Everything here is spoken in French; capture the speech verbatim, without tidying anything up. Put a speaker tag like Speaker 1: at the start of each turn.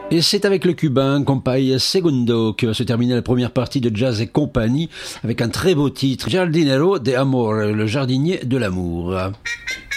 Speaker 1: Et c'est avec le cubain Compay Segundo que va se terminer la première partie de Jazz et Compagnie avec un très beau titre, Jardinero de Amor, le jardinier de l'amour.